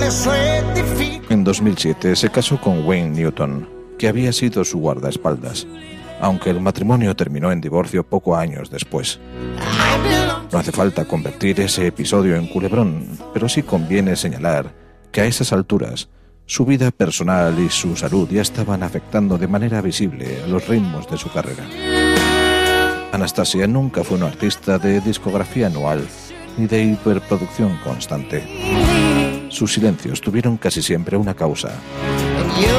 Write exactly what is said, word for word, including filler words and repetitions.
En dos mil siete se casó con Wayne Newton, que había sido su guardaespaldas, aunque el matrimonio terminó en divorcio pocos años después. No hace falta convertir ese episodio en culebrón, pero sí conviene señalar que a esas alturas su vida personal y su salud ya estaban afectando de manera visible a los ritmos de su carrera. Anastasia nunca fue una artista de discografía anual ni de hiperproducción constante. Sus silencios tuvieron casi siempre una causa.